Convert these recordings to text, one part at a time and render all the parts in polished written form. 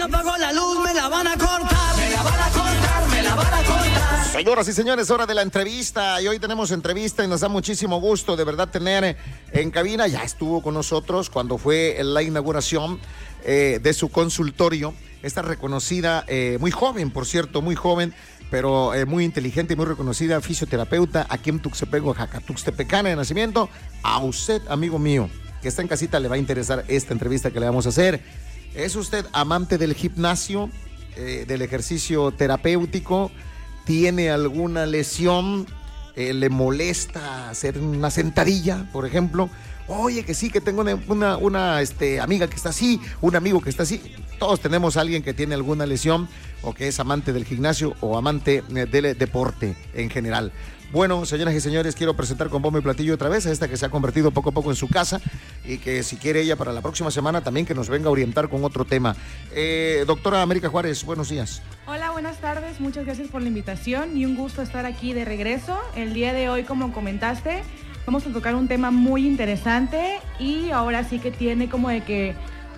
apagó la luz, me la van a cortar. Me la van a cortar, me la van a cortar. Señoras y señores, hora de la entrevista. Y hoy tenemos entrevista y nos da muchísimo gusto de verdad tener en cabina. Ya estuvo con nosotros cuando fue la inauguración de su consultorio. Esta reconocida, muy joven, por cierto, muy joven, pero muy inteligente y muy reconocida fisioterapeuta aquí en Tuxtepec, Oaxaca, tuxtepecana de nacimiento. A usted, amigo mío, que está en casita, le va a interesar esta entrevista que le vamos a hacer. ¿Es usted amante del gimnasio, del ejercicio terapéutico? ¿Tiene alguna lesión? ¿Le molesta hacer una sentadilla, por ejemplo? Oye, que sí, que tengo una amiga que está así, un amigo que está así. Todos tenemos a alguien que tiene alguna lesión o que es amante del gimnasio o amante del deporte en general. Bueno, señoras y señores, quiero presentar con bombo y platillo otra vez a esta que se ha convertido poco a poco en su casa y que si quiere ella para la próxima semana también que nos venga a orientar con otro tema. Doctora América Juárez, buenos días. Hola, buenas tardes, muchas gracias por la invitación y un gusto estar aquí de regreso. El día de hoy, como comentaste, vamos a tocar un tema muy interesante y ahora sí que tiene como de que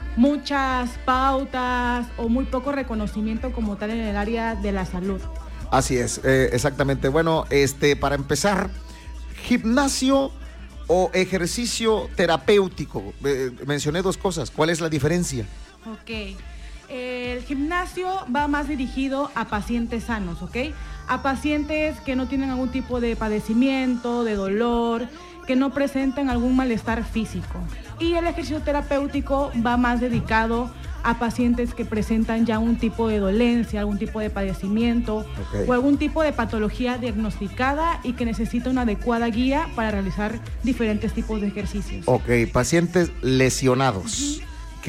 muchas pautas o muy poco reconocimiento como tal en el área de la salud. Así es, exactamente. Bueno, para empezar, gimnasio o ejercicio terapéutico. Mencioné dos cosas. ¿Cuál es la diferencia? Ok. El gimnasio va más dirigido a pacientes sanos, ¿ok? A pacientes que no tienen algún tipo de padecimiento, de dolor, que no presentan algún malestar físico. Y el ejercicio terapéutico va más dedicado a pacientes que presentan ya un tipo de dolencia, algún tipo de padecimiento, okay, o algún tipo de patología diagnosticada y que necesita una adecuada guía para realizar diferentes tipos de ejercicios. Ok, pacientes lesionados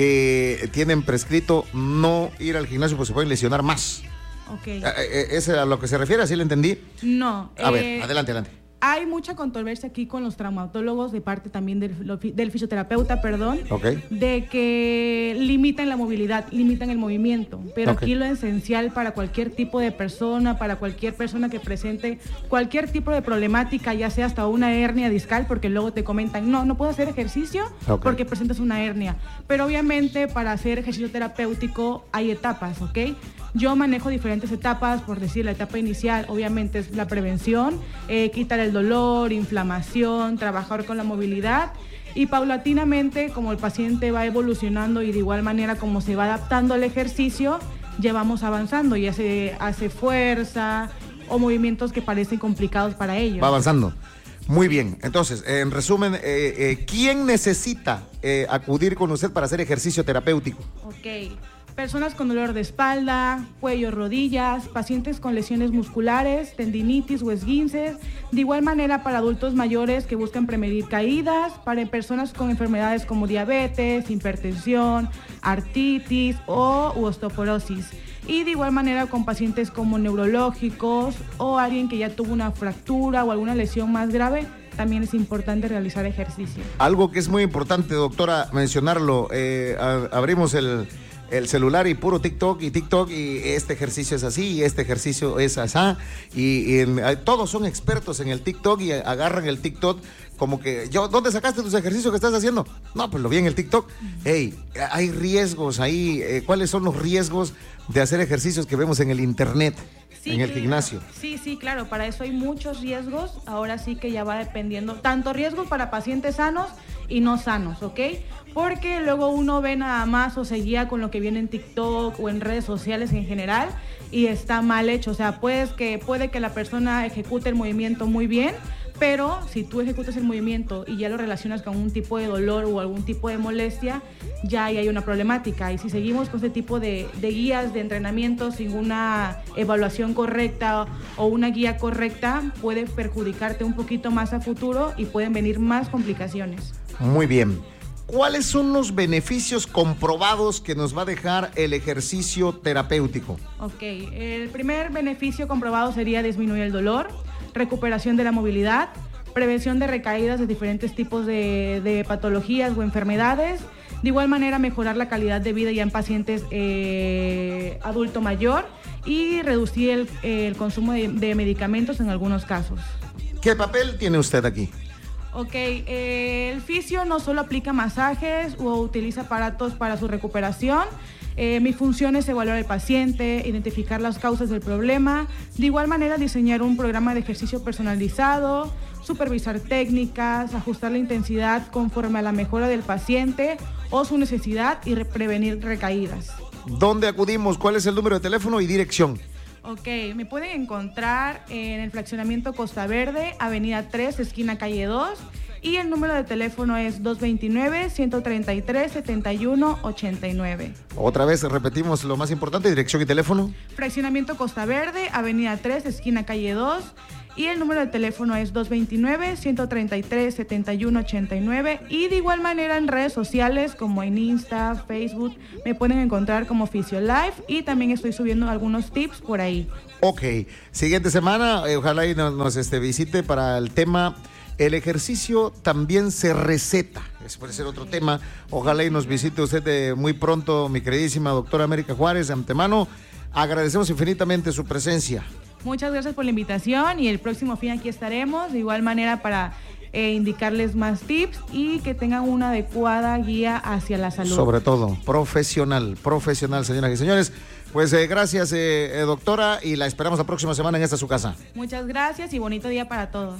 que tienen prescrito no ir al gimnasio porque se pueden lesionar más. Ok. ¿Es a lo que se refiere? ¿Así lo entendí? No. A ver, adelante. Hay mucha controversia aquí con los traumatólogos de parte también del fisioterapeuta, okay, de que limitan la movilidad, limitan el movimiento, pero okay, aquí lo esencial para cualquier tipo de persona, para cualquier persona que presente cualquier tipo de problemática, ya sea hasta una hernia discal, porque luego te comentan, no puedo hacer ejercicio okay, porque presentas una hernia, pero obviamente para hacer ejercicio terapéutico hay etapas, ¿ok? Yo manejo diferentes etapas, por decir, la etapa inicial obviamente es la prevención, quitar el dolor, inflamación, trabajar con la movilidad y paulatinamente como el paciente va evolucionando y de igual manera como se va adaptando al ejercicio, ya vamos avanzando, ya se hace fuerza o movimientos que parecen complicados para ellos. Va avanzando. Muy bien, entonces, en resumen, ¿quién necesita acudir con usted para hacer ejercicio terapéutico? Ok. Personas con dolor de espalda, cuello, rodillas, pacientes con lesiones musculares, tendinitis o esguinces. De igual manera para adultos mayores que buscan prevenir caídas, para personas con enfermedades como diabetes, hipertensión, artritis o osteoporosis. Y de igual manera con pacientes como neurológicos o alguien que ya tuvo una fractura o alguna lesión más grave, también es importante realizar ejercicio. Algo que es muy importante, doctora, mencionarlo, abrimos el celular y puro TikTok y este ejercicio es así y este ejercicio es asá y todos son expertos en el TikTok y agarran el TikTok como que ¿dónde sacaste tus ejercicios que estás haciendo? No, pues lo vi en el TikTok. Hey, hay riesgos ahí. ¿Cuáles son los riesgos de hacer ejercicios que vemos en el internet? Sí, en el gimnasio. Sí, claro, para eso hay muchos riesgos, ahora sí que ya va dependiendo, tanto riesgos para pacientes sanos y no sanos, ¿ok? Porque luego uno ve nada más o se guía con lo que viene en TikTok o en redes sociales en general y está mal hecho, o sea, puede que la persona ejecute el movimiento muy bien, pero si tú ejecutas el movimiento y ya lo relacionas con un tipo de dolor o algún tipo de molestia, ya ahí hay una problemática. Y si seguimos con ese tipo de guías de entrenamiento sin una evaluación correcta o una guía correcta, puede perjudicarte un poquito más a futuro y pueden venir más complicaciones. Muy bien. ¿Cuáles son los beneficios comprobados que nos va a dejar el ejercicio terapéutico? Ok, el primer beneficio comprobado sería disminuir el dolor, recuperación de la movilidad, prevención de recaídas de diferentes tipos de patologías o enfermedades. De igual manera, mejorar la calidad de vida ya en pacientes adulto mayor y reducir el consumo de medicamentos en algunos casos. ¿Qué papel tiene usted aquí? Ok, el fisio no solo aplica masajes o utiliza aparatos para su recuperación, Mi función es evaluar al paciente, identificar las causas del problema, de igual manera diseñar un programa de ejercicio personalizado, supervisar técnicas, ajustar la intensidad conforme a la mejora del paciente o su necesidad y prevenir recaídas. ¿Dónde acudimos? ¿Cuál es el número de teléfono y dirección? Ok, me pueden encontrar en el fraccionamiento Costa Verde, Avenida 3, esquina Calle 2, y el número de teléfono es 229-133-7189. Otra vez repetimos lo más importante, dirección y teléfono. Fraccionamiento Costa Verde, Avenida 3, esquina Calle 2, y el número de teléfono es 229-133-7189, y de igual manera en redes sociales como en Insta, Facebook, me pueden encontrar como Fisiolife, y también estoy subiendo algunos tips por ahí. Ok, siguiente semana, ojalá y nos visite para el tema. El ejercicio también se receta, ese puede ser otro tema. Ojalá y nos visite usted muy pronto, mi queridísima doctora América Juárez. De antemano, agradecemos infinitamente su presencia. Muchas gracias por la invitación y el próximo fin aquí estaremos, de igual manera para indicarles más tips y que tengan una adecuada guía hacia la salud. Sobre todo, profesional, señoras y señores. Pues gracias, doctora, y la esperamos la próxima semana en esta su casa. Muchas gracias y bonito día para todos.